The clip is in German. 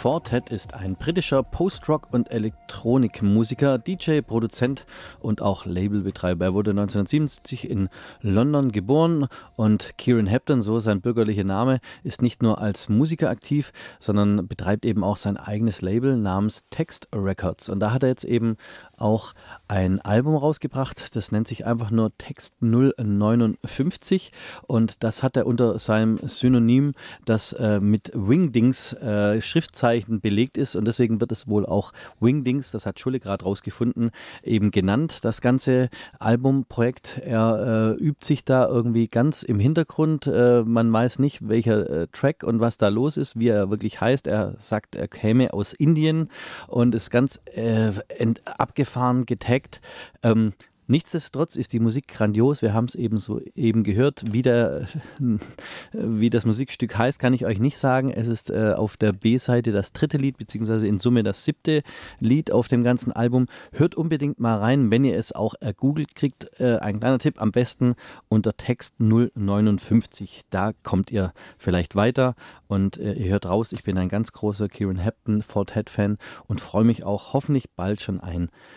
Fortet ist ein britischer Post-Rock- und Elektronikmusiker, DJ, Produzent und auch Labelbetreiber. Er wurde 1977 in London geboren und Kieran Hepburn, so sein bürgerlicher Name, ist nicht nur als Musiker aktiv, sondern betreibt eben auch sein eigenes Label namens Text Records. Und da hat er jetzt eben auch ein Album rausgebracht, das nennt sich einfach nur Text 059 und das hat er unter seinem Synonym, das mit Wingdings Schriftzeichen belegt ist und deswegen wird es wohl auch Wingdings, das hat Schulle gerade rausgefunden, eben genannt, das ganze Albumprojekt. Er übt sich da irgendwie ganz im Hintergrund, man weiß nicht, welcher Track und was da los ist, wie er wirklich heißt. Er sagt, er käme aus Indien und ist ganz abgefahren getaggt. Nichtsdestotrotz ist die Musik grandios. Wir haben es eben gehört. Wie das Musikstück heißt, kann ich euch nicht sagen. Es ist auf der B-Seite das 3. Lied, beziehungsweise in Summe das 7. Lied auf dem ganzen Album. Hört unbedingt mal rein, wenn ihr es auch ergoogelt kriegt. Ein kleiner Tipp, am besten unter Text 059. Da kommt ihr vielleicht weiter und ihr hört raus, ich bin ein ganz großer Kieran Hepburn Fortet-Fan und freue mich auch hoffentlich bald schon ein